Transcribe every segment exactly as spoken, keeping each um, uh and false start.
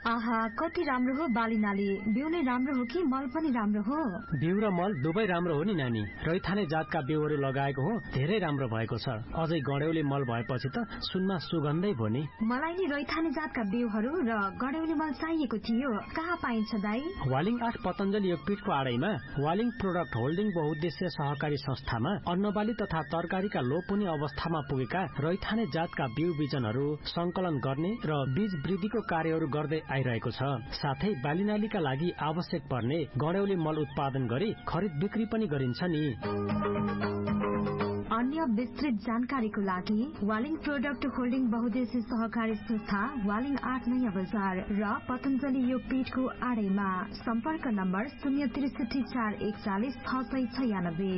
आहा कति राम्रो हो बालीनाली। बिउ नै राम्रो हो कि मल पनि राम्रो हो? बिउ र मल दुवै राम्रो हो नि नानी। रैथाने जातका बिउहरू लगाएको हो, धेरै राम्रो भएको छ। अझै गड्यौली मल भएपछि त सुनमा सुगन्धै भयो नि। मलाई नि रैथाने जातका बिउहरू र गड्यौली मल चाहिएको थियो। कहाँ पाइन्छ दाई? वालिङ आठ पतञ्जलि योगपीठको आडैमा वालिङ प्रोडक्ट होल्डिङ बहुद्देश्य सहकारी संस्थामा अन्नबाली तथा तरकारीका लोपुनी अवस्थामा पुगेका रैथाने जातका बिउ बिजनहरू संकलन गर्ने र बीज वृद्धिको कार्यहरू गर्दै आइरहेको छ। साथै बालीनालीका लागि आवश्यक पर्ने गड्यौली मल उत्पादन गरी खरिद बिक्री पनि गरिन्छ नि। अन्य विस्तृत जानकारीको लागि वालिङ प्रोडक्ट होल्डिङ बहुद्देश्य सहकारी संस्था वालिङ आठ नयाँ बजार र पतञ्जलि योगपीठको आडैमा। सम्पर्क नम्बर शून्य त्रिसठी चार एकचालिस छ सय छयानब्बे।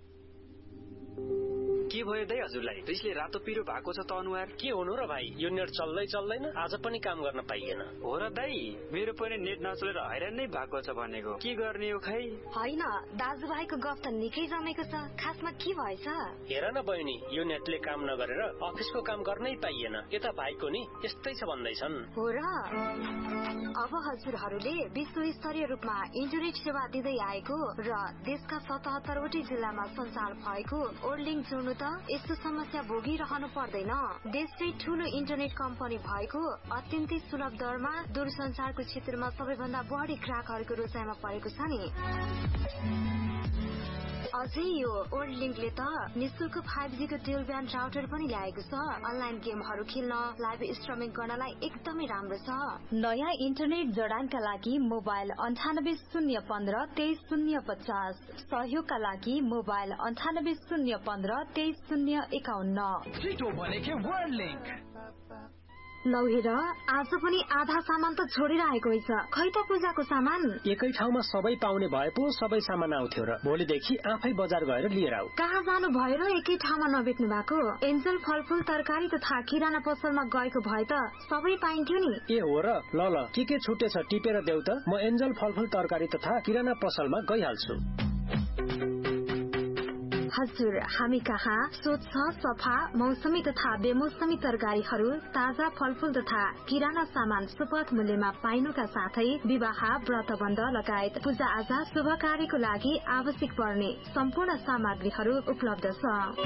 के भयो दाइ हजुरलाई? रिसले रातो पिरो भएको छ त अनुहार। के हुनु र भाइ, यो नेट चल्दै चल्दैन, आज पनि काम गर्न पाइएन। हो र दाइ, मेरो पनि नेट नचलेर हैरान नै भएको छ भनेको। के गर्ने हो खै? होइन, दाजुभाइको गफ त निकै जमेको छ। खासमा के भएछ? हेर न बहिनी, यो नेटले काम नगरेर अफिसको काम गर्नै पाइएन। यता भाइको नि यस्तै छ भन्दैछन्। हो र? अब हजुरहरूले विश्व स्तरीय रूपमा इन्टरनेट सेवा दिँदै आएको र देशका सतहत्तर वटै जिल्लामा सञ्चार भएको ओर्लिङ जोड्नु त यस्तो समस्या भोगिरहनु पर्दैन। देशकै ठूलो इन्टरनेट कम्पनी भएको अत्यन्तै सुलभ दरमा दूरसञ्चारको क्षेत्रमा सबैभन्दा बढी ग्राहकहरूको रोजाइमा परेको छ नि। अझै यो ओर्लिङले त निशुल्क फाइभ जी को ड्युल ब्यान्ड राउटर पनि ल्याएको छ। अनलाइन गेमहरू खेल्न, लाइभ स्ट्रिमिङ गर्नलाई एकदमै राम्रो छ। नयाँ इन्टरनेट जडानका लागि मोबाइल अन्ठानब्बे शून्य पन्ध्र तेइस शून्य पचास, सहयोगका लागि मोबाइल अन्ठानब्बे शून्य पन्ध्र तेइस शून्य एकाउन्न। लौ हेर, आज पनि आधा सामान त छोडेर आएको रहेछ। खै त पूजाको सामान? एकै ठाउँमा सबै पाउने भए पो सबै सामान आउँथ्यो र भोलिदेखि आफै बजार गएर लिएर आऊ। कहाँ जानु भयो र एकै ठाउँमा नबेच्नु भएको? एन्जल फलफूल तरकारी तथा किराना पसलमा गएको भए त सबै पाइन्थ्यो नि। ए हो र? ल ल, के के छुटेछ टिपेर देऊ त। म एन्जल फलफूल तरकारी तथा किराना पसलमा गइहाल्छु। हजुर, हामी कहाँ स्वच्छ, सफा, मौसमी तथा बेमौसमी तरकारीहरू, ताजा फलफूल तथा किराना सामान सुपथ मूल्यमा पाइनुका साथै विवाह, व्रतबन्ध लगायत पूजा आजा शुभ कार्यको लागि आवश्यक पर्ने सम्पूर्ण सामग्रीहरू उपलब्ध छ।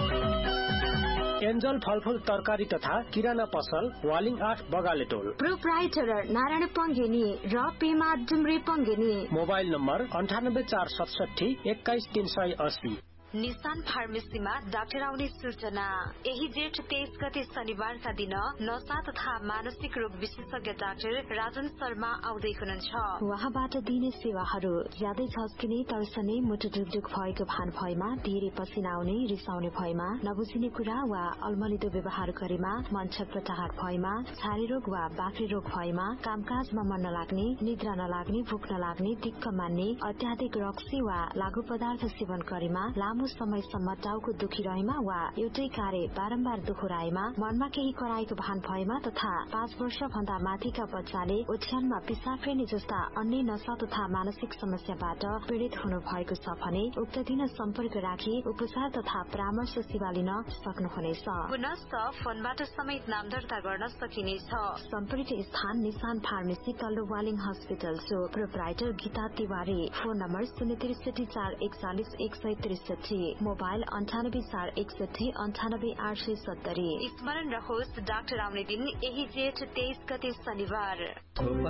एन्जल फलफूल तरकारी तथा किराना पसल वालिङ आठ बगाले टोल। प्रोप्राइटर नारायण पङ्गेनी र पेमा डुम्रे पङ्गेनी। मोबाइल नम्बर अन्ठानब्बे चार सतसठी एक्काइस तीन सय अस्सी। निशान फार्मेसीमा डाक्टर आउने सूचना। यही जेठ तेइस गते शनिबारका दिन नशा तथा मानसिक रोग विशेषज्ञ डाक्टर राजन शर्मा आउँदै हुनुहुन्छ। उहाँबाट दिने सेवाहरू ज्यादै झस्किने, तर्सने, मुटु ढुकढुक भएको भान भएमा, धेरै पसिना आउने, रिसाउने भएमा, नबुझिने कुरा वा अल्मलिदो व्यवहार गरेमा, मन छटपटाहट भएमा, छारे रोग वा बाक्रे रोग भएमा, कामकाजमा मन नलाग्ने, निद्रा नलाग्ने, भूख नलाग्ने, दिक्क मान्ने, अत्याधिक रक्सी वा लागू पदार्थ सेवन गरेमा, लामो समयसम्म टाउको दुखिरहेमा वा एउटै कार्य बारम्बार दोहोऱ्याएमा, मनमा केही कराएको भान भएमा तथा पाँच वर्ष भन्दा माथिका बच्चाले ओछ्यानमा पिसाब फेर्ने जस्ता अन्य नशा तथा मानसिक समस्याबाट पीड़ित हुनु भएको छ भने उक्त दिन सम्पर्क राखी उपचार तथा परामर्श सेवा लिन सक्नुहुनेछ। पुनश्च फोनबाट समेत नाम दर्ता गर्न सकिनेछ। सम्पर्क स्थान निशान फार्मेसी तल्लो Waling hospital so. Proprietor Gita Tiwari. Phone number शून्य त्रिसठी चार एकचालिस एक सय त्रिसठी। मोबाइल अन्ठानब्बे चार एकसठी अन्ठानब्बे आठ सय सत्तरी। स्मरण रहोस्, डाक्टर आउने दिन यही जेठ तेइस गते शनिबार।